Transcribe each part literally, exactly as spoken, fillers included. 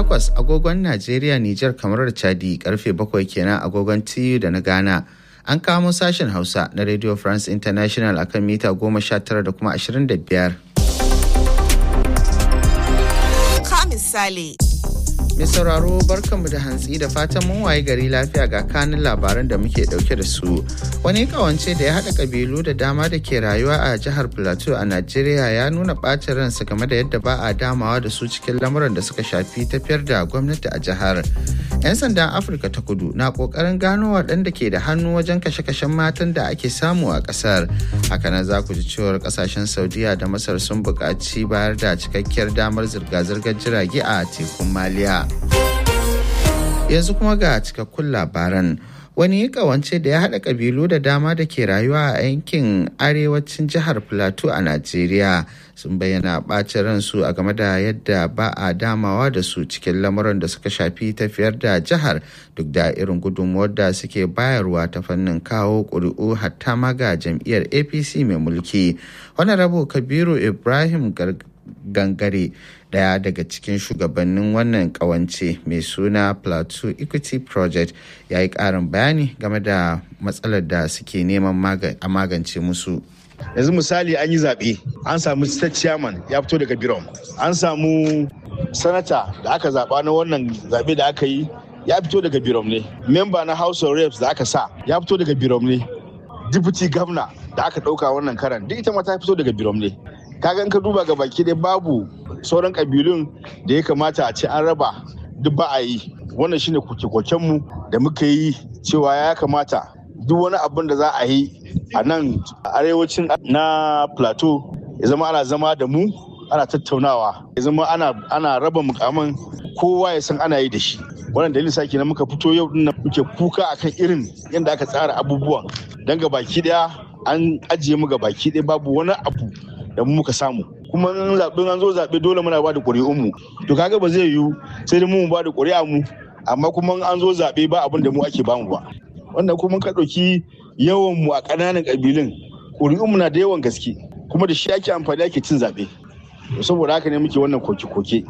takwas agogon Najeriya, Nijar, kamar da Chadi, karfe bakwai kenan agogon T U da na Ghana. An kamo sashen Hausa na Radio France International akan mita goma sha tara da kuma ashirin da biyar. Ka misali. Mai sauraro barkanmu da hantsi da fatan mun waye gari lafiya ga kanin labaran da muke dauke da su. Wani kawance da ya haɗa kabilu da dama da ke rayuwa a jihar Plateau a Najeriya ya nuna ɓacin ransa game da yadda ba a damawa da su cikin lamuran da suka shafi tafiyar da gwamnati a jihar. 'Yan sandan Afirka ta Kudu na ƙoƙarin gano waɗanda ke da hannu wajen kashe-kashen matan da ake samu a ƙasar. Hakanan za ku ji cewar ƙasashen Saudiya da Masar sun buƙaci bayar da cikakkiyar damar zirga-zirgar jirage a tekun Maliya. Yanzu kuma ga cikakkun labaran. Wani kawance da ya haɗa ƙabilu da dama da ke rayuwa a yankin arewacin jihar Plateau a Najeriya sun bayyana ɓacin ransu a game da yadda ba a damawa da su cikin lamuran da suka shafi tafiyar da jihar duk da irin gudunmuwar da suke bayarwa ta fannin kawo ƙuri'u hatta ma ga jam'iyyar A P C mai mulki. Honorable Kabiru Ibrahim Gangare, daya daga cikin shugabannin wannan kawance mai suna Plateau Equity Project, ya yi karin bayani game da matsalar da suke neman a magance musu. Yanzu misali an yi zaɓe, an samu state chairman ya fito daga Birom, an samu sanata da aka zaɓa na wannan zaɓe da aka yi ya fito daga Birom ne, member na House of Reps da aka sa ya fito daga Birom ne, deputy governor da aka ɗauka wannan karan duk ita ma ta fito daga Birom ne. Kagan ka duba ga baki dai babu sauran kabilun da ya kamata a ce an raba duk ba a yi. Wannan shine koke-koken mu da muka yi cewa ya kamata duk wani abin da za a yi a nan arewacin na Plateau ya zama ana zama da mu ana tattaunawa, ya zama ana ana raba mukaman kowa ya san ana yi da shi. Wannan dalilin sake na muka fito yau din muke kuka akan irin yadda aka tsara abubuwan, dan ga baki daya an ajiye mu ga baki daya babu wani abu da mu muka samu. Kuma in zaɓen an zo zaɓe dole muna ba da ƙuri'un mu, to kaga ba zai yiwu sai dai mu ba da ƙuri'a mu amma kuma an zo zaɓe ba abin da mu ake bamu ba. Wannan kuma ka ɗauki yawan mu a ƙananan ƙabilun ƙuri'un mu na da yawan gaske kuma da shi ake amfani ake cin zaɓe, saboda haka ne muke wannan koke-koke.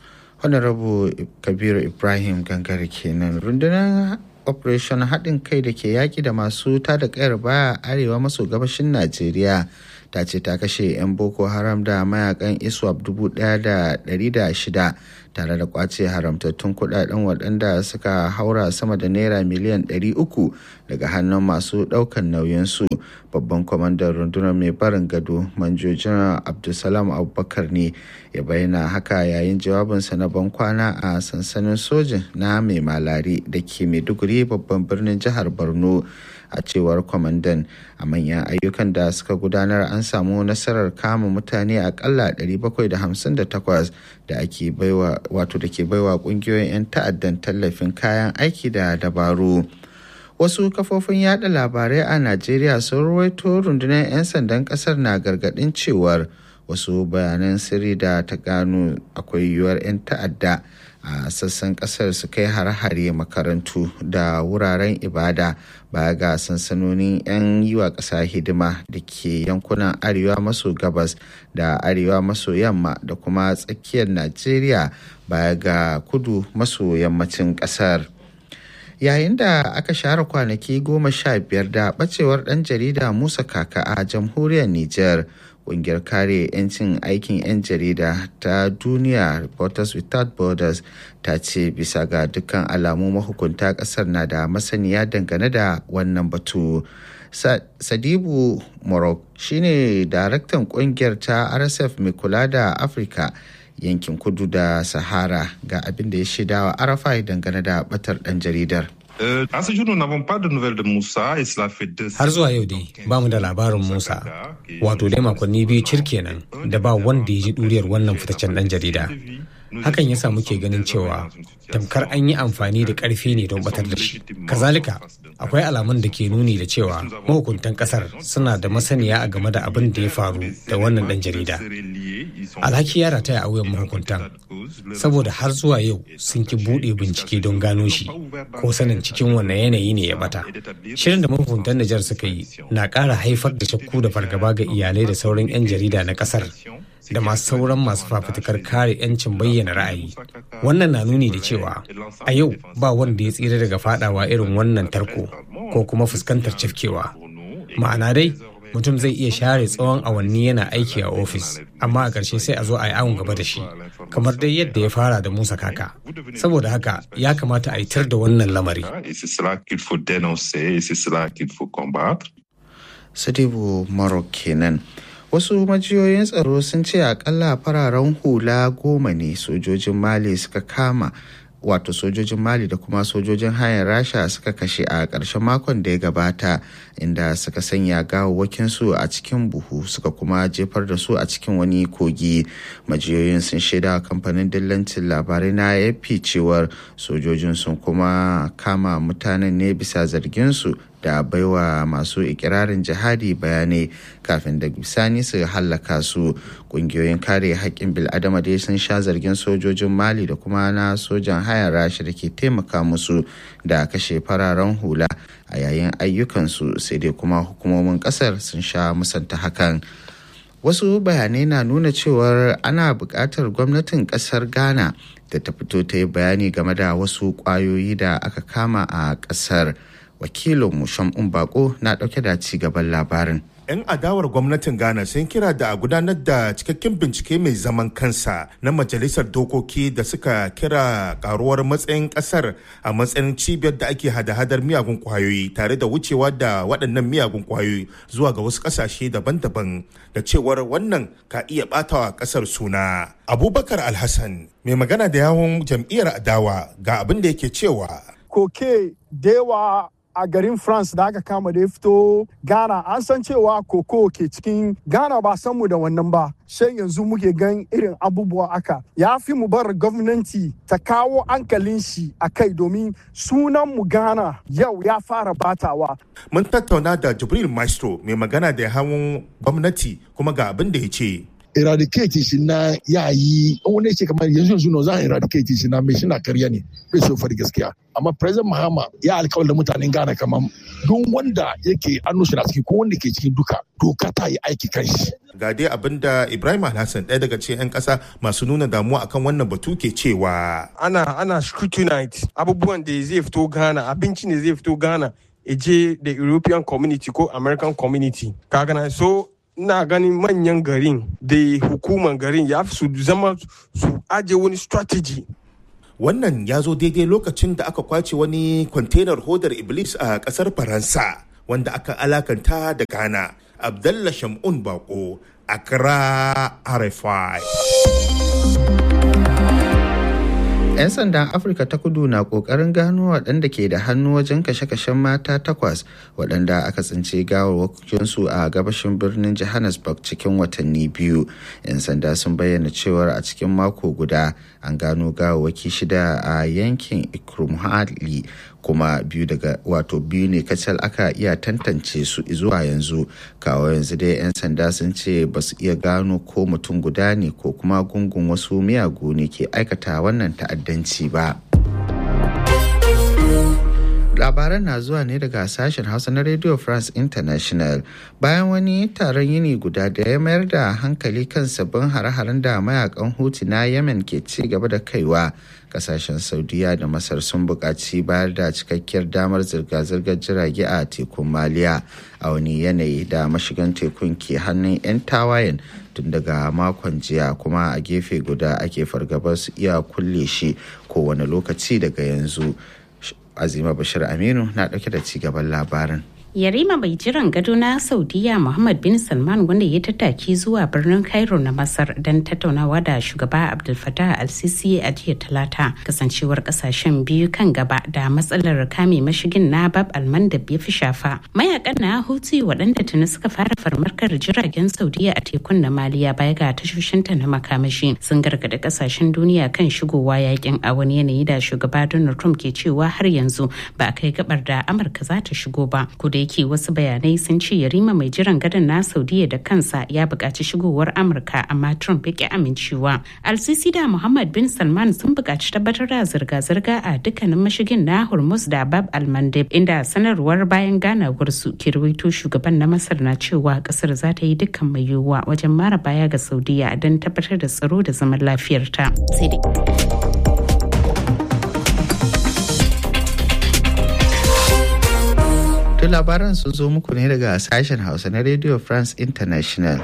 Honorable Kabiru Ibrahim Gangare kenan. Rundunar Operation haɗin kai da ke yaƙi da masu tada ƙayar baya arewa maso gabashin Najeriya ta ce ta kashe 'yan Boko Haram da mayakan ISWAP dubu ɗaya da ɗari da shida tare da kwace haramtattun kuɗaɗen waɗanda suka haura sama da naira miliyan ɗari uku daga hannun masu ɗaukan nauyinsu. Babban kwamandan rundunar mai barin gado Manjo Janar Abdulsalam Abubakar ne ya bayyana haka yayin jawabinsa na bankwana a sansanin sojin na mai malari da ke Maiduguri babban birnin jihar Borno. A cewar kwamandan, a manyan ayyukan da suka gudanar an samu nasarar kama mutane akalla ɗari bakwai da hamsin da takwas da ake baiwa wato da ke baiwa kungiyoyin 'yan ta'addan tallafin kayan aiki da dabaru. Wasu kafofin yada labarai a Najeriya sun ruwaito rundunar 'yan sandan kasar na gargadin cewar wasu bayanan sirri da ta gano akwai yiwuwar 'yan ta'adda a sassan kasar su kai hare-hare makarantu da wuraren ibada baya ga sansanonin 'yan yi wa ƙasa hidima da ke yankunan arewa maso gabas da arewa maso yamma da kuma tsakiyar Najeriya baya ga kudu maso yammacin ƙasar. Yayin da aka share kwanaki goma sha biyar da ɓacewar ɗan jarida Musa Kaka a jamhuriyar Nijar, ƙungiyar kare 'yancin aikin 'yan jarida ta duniya Reporters Without Borders ta ce bisa ga dukkan alamu mahukunta ƙasar na da masaniya dangane da wannan batu. Sadibu Morok shine daraktan ƙungiyar ta R S F mai kula da Afirka yankin kudu da Sahara ga abin da ya shaidawa Arafai dangane da batar ɗan jaridar. Har zuwa yau dai ba mu da labarin Musa, wato dai makonni biyu cir kenan da ba wanda ya ji ɗuriyar wannan fitaccen ɗan jarida. Hakan ya sa muke ganin cewa tamkar an yi amfani da ƙarfi ne don batar da shi. Kazalika, akwai alamun da ke nuni da cewa mahukuntan ƙasar suna da masaniya a game da abin da ya faru da wannan ɗan jarida. Alhaki ya rataya a wuyan mahukuntan, saboda har zuwa yau sun ki buɗe bincike don gano shi ko sanin cikin wannan yanayi ne ya bata. Shirin da mahukuntan Nijar suka yi na ƙara haifar da shakku da fargaba ga iyalai da sauran 'yan jarida na ƙasar da masu sauran masu fafutukar kare 'yancin bayyana ra'ayi. Wannan na nuni da cewa a yau ba wanda ya tsira daga fadawa irin wannan tarko ko kuma fuskantar cafkewa. Ma'ana dai mutum zai iya share tsawon awanni yana aiki a ofis, amma a ƙarshe sai a zo a yi awon gaba da shi, kamar dai yadda ya fara da Musa Kaka. Saboda haka ya kamata a yi tar da wannan lamari. Sadibu Marok kenan. Wasu majiyoyin tsaro sun ce akalla fararen hula goma ne sojojin Mali suka kama, wato sojojin Mali da kuma sojojin hayar Rasha suka kashe a ƙarshen makon da ya gabata, inda suka sanya gawawwakinsu a cikin buhu suka kuma jefar da su a cikin wani kogi. Majiyoyin sun shaida kamfanin dillancin labarai na A F P cewar sojojin sun kuma kama mutanen ne bisa zarginsu da baiwa masu ikirarin jihadi bayanai kafin da bisani su hallaka su. Kungiyoyin kare haƙƙin bil'adama dai sun sha zargin sojojin Mali da kuma na sojan hayar Rasha da ke taimaka musu da kashe fararen hula a yayin ayyukansu, sai dai kuma hukumomin ƙasar sun sha musanta hakan. Wasu bayanai na nuna cewar ana buƙatar gwamnatin ƙasar Ghana da ta fito ta yi bayani game da wasu ƙwayoyi da aka kama a ƙasar. Wakilin Shamun Bako na ɗauke da ci gaban labarin. 'Yan adawar gwamnatin Ghana sun kira da a gudanar da cikakken bincike mai zaman kansa na majalisar dokoki da suka kira karuwar matsayin kasar a matsayin cibiyar da ake hada-hadar miyagun kwayoyi tare da wucewa da waɗannan miyagun kwayoyi zuwa ga wasu ƙasashe daban-daban, da cewar wannan ka iya ɓatawa ƙasar suna. Abubakar Alhassan mai magana da yawon jam'iyyar adawa ga abin da yake cewa. Koke dewa a garin France da aka kama da ya fito Ghana, an san cewa koko ke cikin Ghana, ba san mu da wannan ba, sai yanzu muke gan irin abubuwa aka. Ya fi mu bar gwamnati ta kawo hankalin shi a kai, domin sunan mu Ghana yau ya fara batawa. Mun tattauna da Jibril Maestro mai magana da hawan gwamnati kuma ga abin da ya ce. Eradicate shi na yayi wani ce kamar yanzu yanzu no zan eradicate shi na mai shi na karya ne bai so fari gaskiya, amma President Mahama ya alkawar da mutanen Ghana kamar don wanda yake annu shi na ciki ko wanda ke cikin duka doka ta yi aiki kan shi. Ga dai abinda Ibrahim Alhassan ɗaya daga cikin 'yan ƙasa masu nuna damuwa akan wannan batu ke cewa. Ana ana scrutinize abubuwan da zai fito Ghana, abinci ne zai fito Ghana, eje da European community ko American community. Kaga na so ina ganin manyan garin da hukumar garin ya fi su zama su aje wani strategy. Wannan ya zo daidai lokacin da aka kwace wani kwantenar hodar Iblis a kasar Faransa wanda aka alakanta da Ghana. Abdallah Shamun Bako, Accra, R F I. 'Yan sandan Afirka ta Kudu na ƙoƙarin gano waɗanda ke da hannu wajen kashe-kashen mata takwas waɗanda aka tsince gawarwakinsu a gabashin birnin Johannesburg cikin watanni biyu. 'Yan sanda sun bayyana cewar a cikin mako guda an gano gawarwaki shida a yankin Ikrumhali, kuma biyu daga wato biyu ne kacal aka iya tantance su zuwa yanzu. Kawo yanzu dai 'yan sanda sun ce ba su iya gano ko mutum guda ne ko kuma gungun wasu miyagu ne ke aikata wannan ta'addanci ba. Labaran na zuwa ne daga sashen Hausa na Radio France International. Bayan wani taron yini guda da ya mayar da hankali kan sabbin hare-haren da mayakan Houthi na Yemen ke ci gaba da kaiwa, kasashen Saudiya da Masar sun buƙaci bayar da cikakkiyar damar zirga-zirgar jirage a tekun Maliya a wani yanayi da mashigan tekun ke hannun 'yan tawayen tun daga makon jiya, kuma a gefe guda ake fargabar su iya kulle shi kowane lokaci daga yanzu. Azima Bashir Aminu na ɗauke da cigaban labarin. Yarima mai jiran gado na Saudiya Muhammad bin Salman, wanda ya tattaki zuwa birnin Cairo na Masar don tattaunawa da shugaba Abdul Fattah al-Sisi a jiya Talata, kasancewar kasashen biyu kan gaba da matsalar kame mashigin na Bab al-Mandab ya fi shafa. Mayakan na Houthi waɗanda tuni suka fara farmarkar jiragen Saudiya a tekun na Maliya baya ga tashoshinta na makamashi sun gargaɗi kasashen duniya kan shigowa yakin, a wani yanayi da shugaba Donald Trump ke cewa har yanzu ba a kai gabar da Amurka za ta shigo ba. Da yake wasu bayanai sun ce Yarima mai jiran gadon na Saudiya da kansa ya buƙaci shigowar Amurka, amma Trump ya ƙi amincewa. Al-Sisi da Muhammad bin Salman sun buƙaci tabbatar da zirga-zirga a dukkanin mashigin na Hormuz da Bab al-Mandeb, inda sanarwar bayan ganawar su ke rawaito shugaban na Masar na cewa ƙasar za ta yi dukkan mai yiwuwa wajen mara baya ga Saudiya don tabbatar da tsaro da zaman lafiyarta. Sai dai To labaran sun zo muku ne daga sashen Hausa na Radio France International.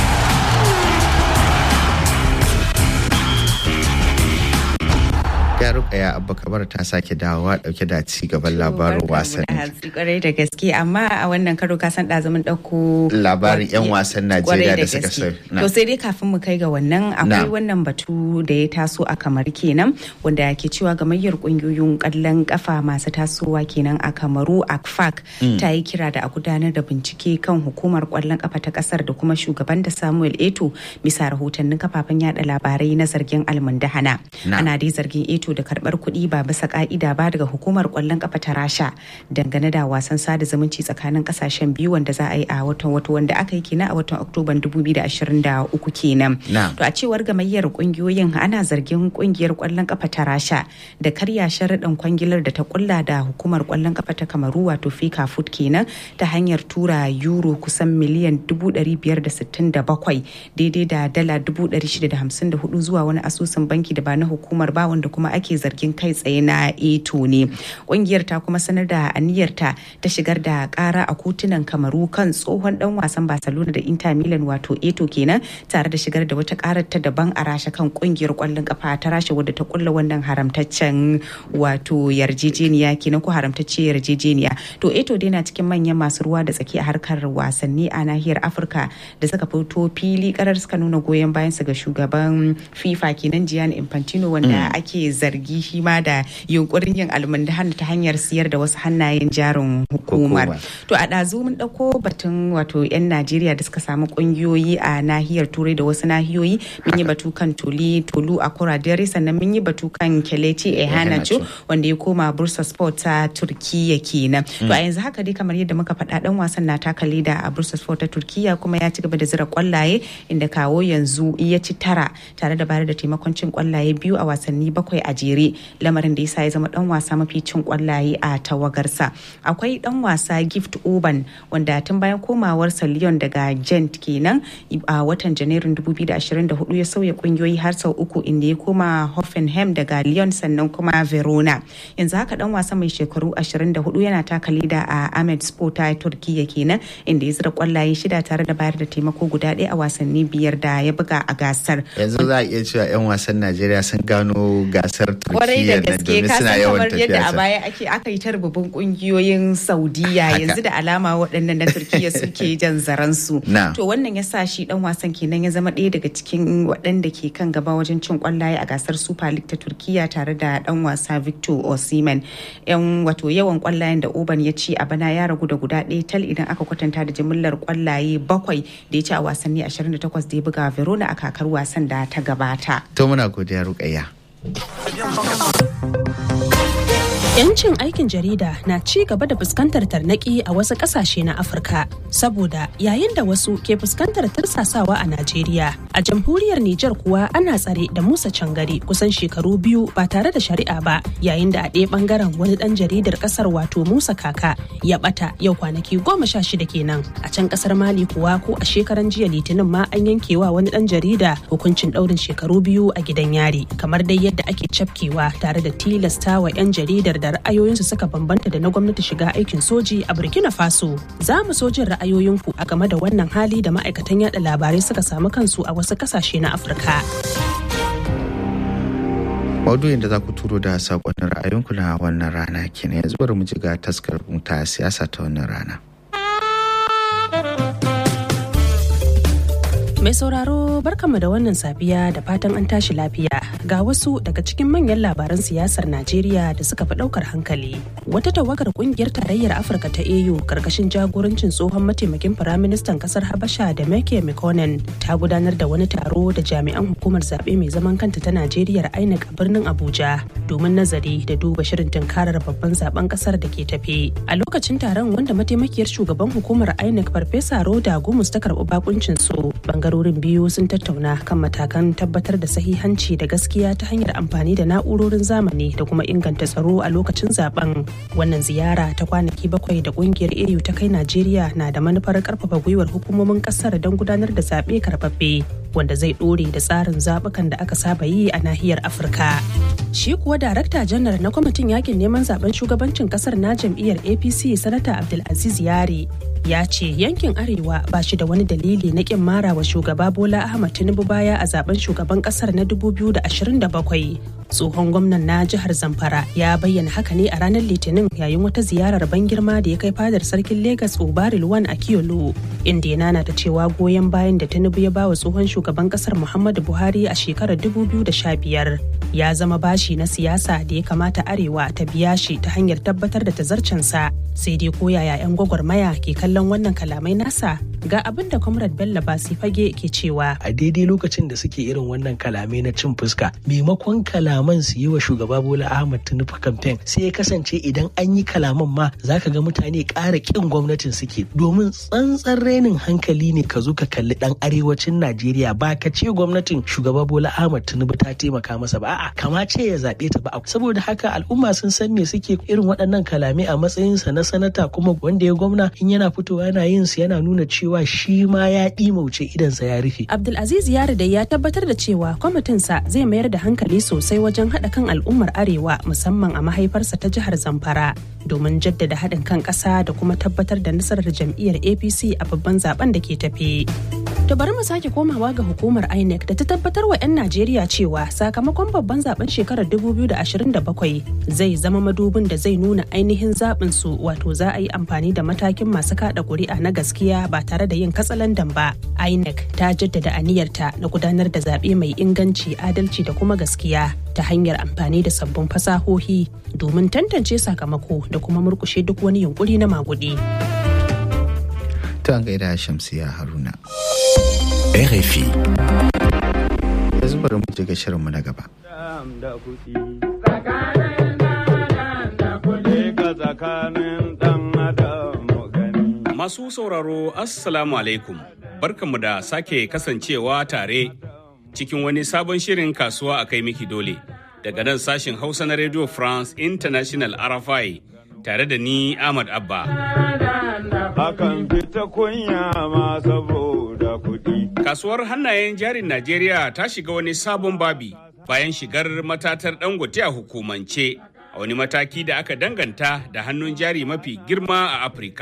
Rukaya Abba Kabar ta sake dawowa dauke da ci gaban labarin wasanni. Kwarai da gaske, amma a wannan karo ka san ɗazumin ɗauko labarin 'yan wasan Najeriya da suka sai. To sai dai kafin mu kai ga wannan akwai wannan batu da ya taso a Kamaru kenan wanda ke cewa gamayyar kungiyoyin kallon kafa masu tasowa kenan a Kamaru A C F A C ta yi kira da a gudanar da bincike kan hukumar kwallon kafa ta kasar da kuma shugaban da Samuel Eto'o bisa rahotannin kafafen yada labarai na zargin almundahana. Ana dai zargin Eto'o da karbar kuɗi ba bisa ka'ida ba daga hukumar kwallon kafa ta Rasha dangane da wasan sada zumunci tsakanin kasashen biyu wanda za a yi a watan wato wanda aka yi kenan a watan Oktoban dubu biyu da ashirin da uku kenan. To a cewar gamayyar kungiyoyin ana zargin kungiyar kwallon kafa ta Rasha da karya sharuɗin kwangilar da ta kulla da hukumar kwallon kafa ta Kamaru wato FIFA Foot kenan ta hanyar tura euro kusan miliyan dubu ɗari biyar da sittin da bakwai daidai da dala dubu ɗari shida da hamsin da hudu zuwa wani asusun banki da ba na hukumar ba wanda kuma ake zargin kai tsaye na Eto'o ne. Kungiyar ta kuma sanar da aniyarta ta shigar da kara a kotunan Kamaru kan tsohon dan wasan Barcelona da Inter Milan wato Eto'o kenan tare da shigar da wata karar ta daban a Rasha kan kungiyar kwallon kafa ta Rasha wadda ta kulla wannan haramtaccen wato yarjejeniya kenan ko haramtacce yarjejeniya. To Eto'o dai na cikin manyan masu ruwa da tsaki a harkar wasanni a nahiyar Afirka da suka fito fili karar suka nuna goyon bayan su ga shugaban FIFA kenan Gianni Infantino wanda ake zargi shi ma da yunkurin yin almundahan ta hanyar siyar da wasu hannayen jarin hukumar. To a ɗazu mun ɗauko batun wato 'yan Najeriya da suka samu ƙungiyoyi a nahiyar Turai da wasu nahiyoyi. Mun yi batu kan Toli Tolu a Kuradere, sannan mun yi batu kan Kelechi Iheanacho wanda ya koma Bursa Sport ta Turkiya kenan. To a yanzu haka dai kamar yadda muka faɗa ɗan wasan na taka leda a Bursa Sport ta Turkiya kuma ya ci gaba da zira kwallaye inda kawo yanzu ya ci tara tare da bayar da taimakon cin kwallaye biyu a wasanni bakwai a jere, lamarin da yasa ya zama dan wasa mafi cin kwallaye a tawagarsa. Akwai dan wasa Gift Orban wanda tun bayan komawarsa Lyon daga Gent kenan a watan Janairun dubu biyu da ashirin da hudu ya sauya kungiyoyi har sau uku inda ya koma Hoffenheim daga Lyon sannan kuma Verona. Yanzu haka dan wasa mai shekaru ashirin da hudu yana taka leda a Ahmed Spor ta Turkiya kenan inda ya zira kwallaye shida tare da bayar da taimako guda ɗaya a wasanni biyar da ya buga a gasar. Yanzu za a iya cewa 'yan wasan Najeriya sun gano gasar kwarai da gaske ka san kamar yadda a baya ake aka yi tarbabin kungiyoyin Saudiya yanzu da alama waɗannan na Turkiya suke jan zaransu. To wannan ya sa shi dan wasan kenan ya zama ɗaya daga cikin waɗanda ke kan gaba wajen cin kwallaye a gasar Super League ta Turkiya tare da dan wasa Victor Osimhen. Yan wato yawan kwallayen da Orban ya ci a bana ya ragu da guda ɗaya tal idan aka kwatanta da jimillar kwallaye bakwai da ya ci a wasanni ashirin da takwas da ya buga Verona a kakar wasan da ta gabata. To muna godiya Rukayya. Yancin aikin jarida na ci gaba da fuskantar tarnaki a wasu ƙasashe na Afirka saboda yayin da wasu ke fuskantar tursasawa a Najeriya. A jamhuriyar Nijar kuwa ana tsare da Musa Cangari kusan shekaru biyu ba tare da shari'a ba, yayin da a ɗaya ɓangaren wani ɗan jaridar ƙasar wato Musa Kaka ya ɓata yau kwanaki goma sha shida kenan. A can ƙasar Mali kuwa ko a shekaran jiya Litinin ma an yankewa wani ɗan jarida hukuncin ɗaurin shekaru biyu a gidan yari, kamar dai yadda ake cafkewa tare da tilastawa 'yan jaridar da ra'ayoyinsu suka bambanta da na gwamnati shiga aikin soji a Burkina Faso. Za mu so jin ra'ayoyinku a game da wannan hali da ma'aikatan yada labarai suka samu kansu a wasu kasashe na Afirka. Maudu'in da za ku turo da saƙonnin ra'ayinku na wannan rana kenan, yanzu bari mu ji ga taskar ta siyasa ta wannan rana. Mai sauraro barkanmu da wannan safiya da fatan an tashi lafiya ga wasu daga cikin manyan labaran siyasar Najeriya da suka fi daukar hankali. Wata tawagar kungiyar tarayyar Afirka ta A U karkashin jagorancin tsohon mataimakin firaministan kasar Habasha da Meke Mekonnen ta gudanar da wani taro da jami'an hukumar zaɓe mai zaman kanta ta Najeriya I N E C a birnin Abuja domin nazari da duba shirin tunkarar babban zaben kasar da ke tafe. A lokacin taron wanda mataimakiyar shugaban hukumar I N E C Farfesa Roda Gumus ta karɓi bakuncin su, bangarorin biyu sun tattauna kan matakan tabbatar da sahihanci da gaskiya ta hanyar amfani da na'urorin zamani da kuma inganta tsaro a lokacin zaben. Wannan ziyara ta kwanaki bakwai da kungiyar A U ta kai Najeriya na da manufar karfafa gwiwar hukumomin kasar don gudanar da zaɓe karɓaɓɓe wanda zai ɗore da tsarin zaɓukan da aka saba yi a nahiyar Afirka. Shi kuwa darakta janar na kwamitin yakin neman zaben shugabancin kasar na jam'iyyar A P C Sanata Abdulaziz Yari ya ce yankin arewa ba shi da wani dalili na kin mara wa shugaba Bola Ahmad Tinubu baya a zaben shugaban kasar na dubu biyu da ashirin da bakwai. Tsohon gwamnan na jihar Zamfara ya bayyana haka ne a ranar Litinin yayin wata ziyarar ban girma da ya kai fadar sarkin Legas Obarilwan Akiolu, inda ya nana ta cewa goyon bayan da Tinubu ya bawa tsohon shugaban kasar Muhammadu Buhari a shekarar dubu biyu da sha biyar ya zama bashi na siyasa da ya kamata arewa ta biya shi ta hanyar tabbatar da tazarcensa. Sai dai ko yaya 'yan gwagwarmaya ke kallon wannan kalamai nasa, ga abin da Comrade Bello Basi Fage ke cewa. A daidai lokacin da suke irin wannan kalamai na cin fuska, maimakon kalaman su yi wa shugaba Bola Ahmad Tinubu campaign, sai ya kasance idan an yi kalaman ma zaka ga mutane ƙara ƙin gwamnatin suke, domin tsantsan renin hankali ne ka zo ka kalli ɗan arewacin Najeriya ba ka ce gwamnatin shugaba Bola Ahmad Tinubu ta taimaka masa ba, a'a kama ce ya zaɓe ta ba. Saboda haka al'umma sun san me suke irin waɗannan kalamai a matsayinsa na sanata, kuma wanda ya gwamna in yana fitowa yana yin su yana nuna cewa shi ma ya ɗimauce idansa ya rufe. Abdulaziz Yari da ya tabbatar da cewa kwamitinsa zai mayar da hankali sosai wajen haɗa kan al'ummar arewa musamman a mahaifarsa ta jihar Zamfara domin jaddada haɗin kan ƙasa da kuma tabbatar da nasarar jam'iyyar A P C a babban zaben da ke tafe. To bari mu sake komawa ga hukumar I N E C da ta tabbatar wa 'yan Najeriya cewa sakamakon babban zaben shekarar dubu biyu da ashirin da bakwai zai zama madubin da zai nuna ainihin zaɓin su, wato za a yi amfani da matakin masu kaɗa ƙuri'a na gaskiya ba tare da yin katsalandan ba. I N E C ta jaddada aniyarta na gudanar da zaɓe mai inganci, adalci da kuma gaskiya ta hanyar amfani da sabbin fasahohi domin tantance sakamako da kuma murƙushe duk wani yunkuri na maguɗi. Ta gaida Shamsiya Haruna. R F I. Yanzu bari mu je ga shirinmu na gaba. Masu sauraro Assalamu alaikum. Barkanmu da sake kasancewa tare cikin wani sabon shirin kasuwa a kai miki dole daga nan sashin Hausa na Radio France International R F I tare da ni Ahmad Abba. Akan fita kunya ma saboda kuɗi. Kasuwar hannayen jarin Najeriya ta shiga wani sabon babi bayan shigar matatar Dangote a hukumance a wani mataki da aka danganta da hannun jari mafi girma a Afirka.